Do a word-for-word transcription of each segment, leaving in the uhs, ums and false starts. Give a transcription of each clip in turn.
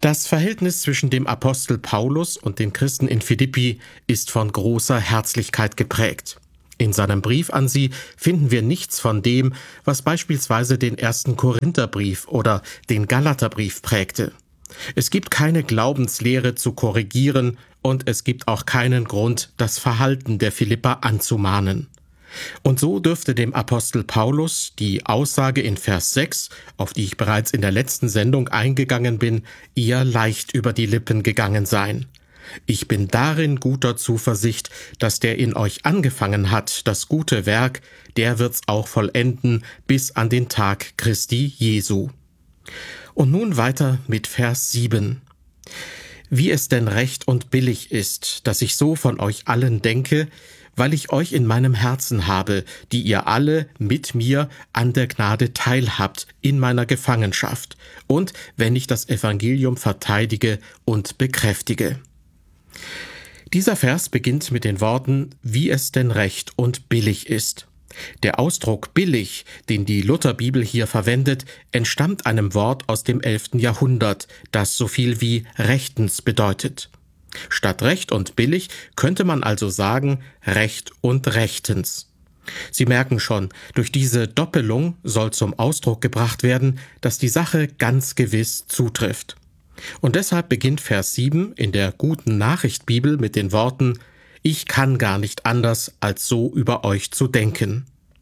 Das Verhältnis zwischen dem Apostel Paulus und den Christen in Philippi ist von großer Herzlichkeit geprägt. In seinem Brief an sie finden wir nichts von dem, was beispielsweise den ersten Korintherbrief oder den Galaterbrief prägte. Es gibt keine Glaubenslehre zu korrigieren und es gibt auch keinen Grund, das Verhalten der Philipper anzumahnen. Und so dürfte dem Apostel Paulus die Aussage in Vers sechs, auf die ich bereits in der letzten Sendung eingegangen bin, eher leicht über die Lippen gegangen sein. Ich bin darin guter Zuversicht, dass der in euch angefangen hat, das gute Werk, der wird's auch vollenden bis an den Tag Christi Jesu. Und nun weiter mit Vers sieben. Wie es denn recht und billig ist, dass ich so von euch allen denke, weil ich euch in meinem Herzen habe, die ihr alle mit mir an der Gnade teilhabt in meiner Gefangenschaft und wenn ich das Evangelium verteidige und bekräftige. Dieser Vers beginnt mit den Worten, wie es denn recht und billig ist. Der Ausdruck billig, den die Lutherbibel hier verwendet, entstammt einem Wort aus dem elften Jahrhundert, das so viel wie rechtens bedeutet. Statt recht und billig könnte man also sagen recht und rechtens. Sie merken schon, durch diese Doppelung soll zum Ausdruck gebracht werden, dass die Sache ganz gewiss zutrifft. Und deshalb beginnt Vers sieben in der Guten Nachricht Bibel mit den Worten: Ich kann gar nicht anders, als so über euch zu denken.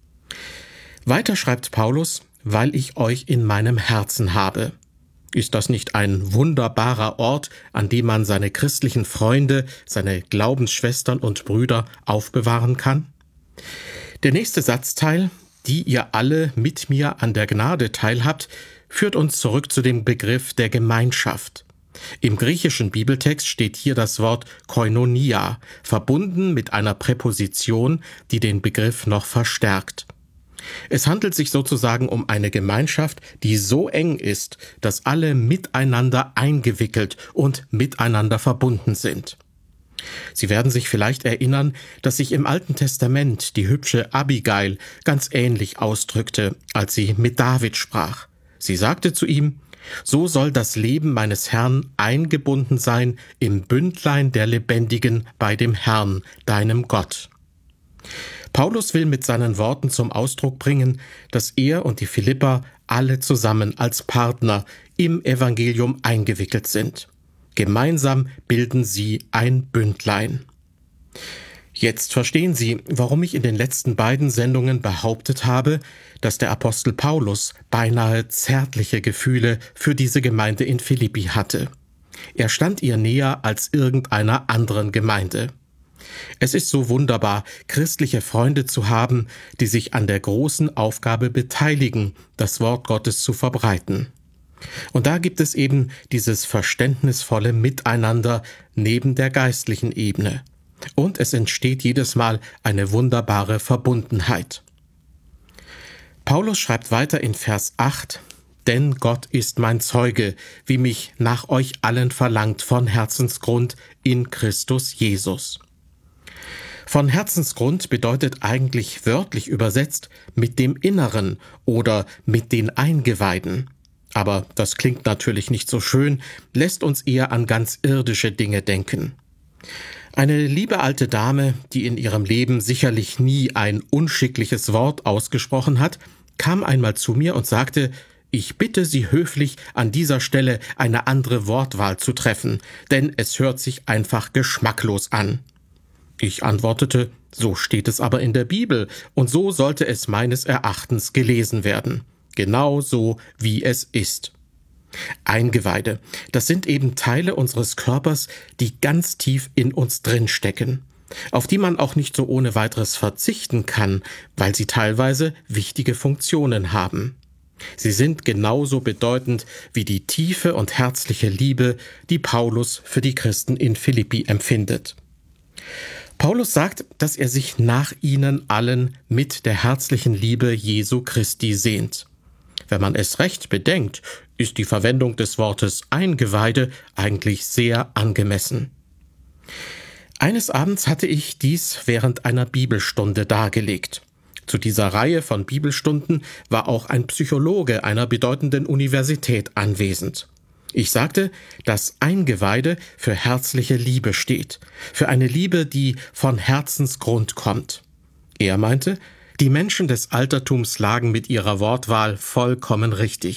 Weiter schreibt Paulus, weil ich euch in meinem Herzen habe. Ist das nicht ein wunderbarer Ort, an dem man seine christlichen Freunde, seine Glaubensschwestern und Brüder aufbewahren kann? Der nächste Satzteil, die ihr alle mit mir an der Gnade teilhabt, führt uns zurück zu dem Begriff der Gemeinschaft. Im griechischen Bibeltext steht hier das Wort Koinonia, verbunden mit einer Präposition, die den Begriff noch verstärkt. Es handelt sich sozusagen um eine Gemeinschaft, die so eng ist, dass alle miteinander eingewickelt und miteinander verbunden sind. Sie werden sich vielleicht erinnern, dass sich im Alten Testament die hübsche Abigail ganz ähnlich ausdrückte, als sie mit David sprach. Sie sagte zu ihm: So soll das Leben meines Herrn eingebunden sein im Bündlein der Lebendigen bei dem Herrn, deinem Gott. Paulus will mit seinen Worten zum Ausdruck bringen, dass er und die Philipper alle zusammen als Partner im Evangelium eingewickelt sind. Gemeinsam bilden sie ein Bündlein. Jetzt verstehen Sie, warum ich in den letzten beiden Sendungen behauptet habe, dass der Apostel Paulus beinahe zärtliche Gefühle für diese Gemeinde in Philippi hatte. Er stand ihr näher als irgendeiner anderen Gemeinde. Es ist so wunderbar, christliche Freunde zu haben, die sich an der großen Aufgabe beteiligen, das Wort Gottes zu verbreiten. Und da gibt es eben dieses verständnisvolle Miteinander neben der geistlichen Ebene. Und es entsteht jedes Mal eine wunderbare Verbundenheit. Paulus schreibt weiter in Vers acht, denn Gott ist mein Zeuge, wie mich nach euch allen verlangt von Herzensgrund in Christus Jesus. Von Herzensgrund bedeutet eigentlich wörtlich übersetzt mit dem Inneren oder mit den Eingeweiden. Aber das klingt natürlich nicht so schön, lässt uns eher an ganz irdische Dinge denken. Eine liebe alte Dame, die in ihrem Leben sicherlich nie ein unschickliches Wort ausgesprochen hat, kam einmal zu mir und sagte: Ich bitte Sie höflich, an dieser Stelle eine andere Wortwahl zu treffen, denn es hört sich einfach geschmacklos an. Ich antwortete: So steht es aber in der Bibel und so sollte es meines Erachtens gelesen werden. Genau so, wie es ist. Eingeweide, das sind eben Teile unseres Körpers, die ganz tief in uns drin stecken, auf die man auch nicht so ohne weiteres verzichten kann, weil sie teilweise wichtige Funktionen haben. Sie sind genauso bedeutend wie die tiefe und herzliche Liebe, die Paulus für die Christen in Philippi empfindet. Paulus sagt, dass er sich nach ihnen allen mit der herzlichen Liebe Jesu Christi sehnt. Wenn man es recht bedenkt, ist die Verwendung des Wortes Eingeweide eigentlich sehr angemessen. Eines Abends hatte ich dies während einer Bibelstunde dargelegt. Zu dieser Reihe von Bibelstunden war auch ein Psychologe einer bedeutenden Universität anwesend. Ich sagte, dass Eingeweide für herzliche Liebe steht, für eine Liebe, die von Herzensgrund kommt. Er meinte, die Menschen des Altertums lagen mit ihrer Wortwahl vollkommen richtig.